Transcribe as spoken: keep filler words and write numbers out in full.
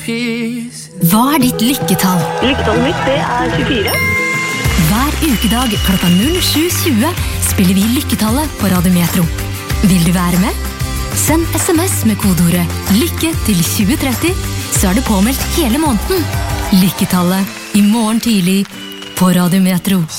Hva er ditt lykketall? Lykketallet mitt, det er tjuefire. Hver ukedag klokka null sju tjue spiller vi Lykketallet på Radio Metro. Vil du være med? Send sms med kodeordet lykke til tjue tretti, så er det påmeldt hele måneden. Lykketallet i morgen tidlig på Radio Metro.